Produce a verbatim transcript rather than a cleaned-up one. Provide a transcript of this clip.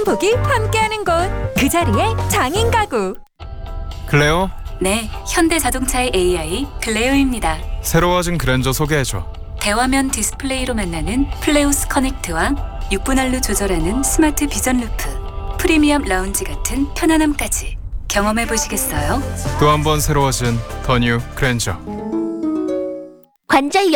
행복이 함께하는 곳, 그 자리에 장인 가구. 클레오, 네, 현대자동차의 에이아이 클레오입니다. 새로워진 그랜저 소개해줘. 대화면 디스플레이로 만나는 플레오스 커넥트와 육 분할로 조절하는 스마트 비전 루프, 프리미엄 라운지 같은 편안함까지 경험해 보시겠어요? 또 한 번 새로워진 더 뉴 그랜저. 관절